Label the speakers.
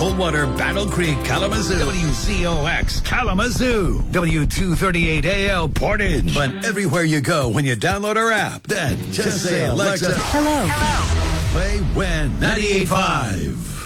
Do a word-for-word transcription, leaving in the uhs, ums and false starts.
Speaker 1: Coldwater, Battle Creek, Kalamazoo. W C O X, Kalamazoo. W two thirty-eight A L, Portage. But everywhere you go when you download our app, then just, just say, Alexa,
Speaker 2: hello.
Speaker 1: Hello. Play When ninety-eight point five.